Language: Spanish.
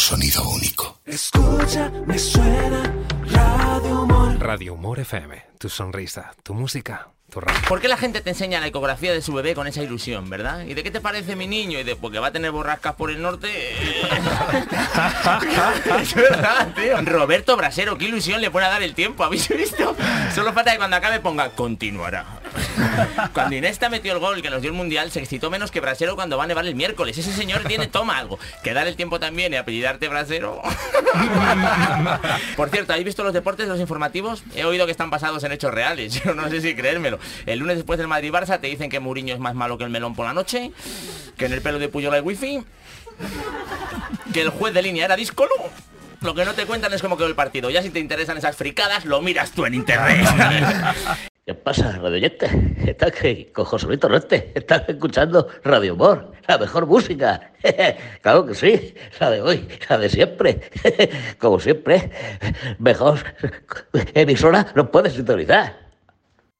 sonido único. Escucha, me suena Radio Humor. Radio Humor FM, tu sonrisa, tu música, tu radio. ¿Por qué la gente te enseña la ecografía de su bebé con esa ilusión, verdad? ¿Y de qué te parece mi niño? Y de porque va a tener borrascas por el norte. Es verdad, tío. Roberto Brasero, qué ilusión le pone a dar el tiempo, ¿habéis visto? Solo falta que cuando acabe ponga continuará. Cuando Iniesta metió el gol que nos dio el Mundial, se excitó menos que Brasero cuando va a nevar el miércoles. Ese señor toma algo. Que dar el tiempo también y apellidarte Brasero. Por cierto, ¿habéis visto los deportes, los informativos? He oído que están basados en hechos reales. Yo no sé si creérmelo. El lunes después del Madrid-Barça te dicen que Mourinho es más malo que el melón por la noche, que en el pelo de Puyol hay wifi, que el juez de línea era díscolo. Lo que no te cuentan es cómo quedó el partido. Ya si te interesan esas fricadas, lo miras tú en internet. ¿Qué pasa, radioyente? ¿Estás que con José Luis Torrente? ¿Estás escuchando Radio Humor? La mejor música. Claro que sí. La de hoy, la de siempre. Como siempre. Mejor emisora no puedes sintonizar.